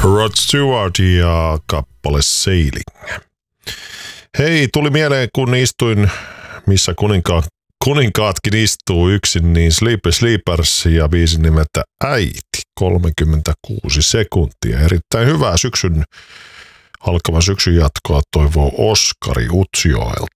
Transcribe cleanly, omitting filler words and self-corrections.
Rod Stewart ja kappale Sailing. Hei, tuli mieleen, kun istuin, missä kuninkaatkin istuu yksin, niin Sleepers ja biisin nimeltä Äiti, 36 sekuntia. Erittäin hyvää alkavan syksyn jatkoa toivoo Oskari Utsjoelta.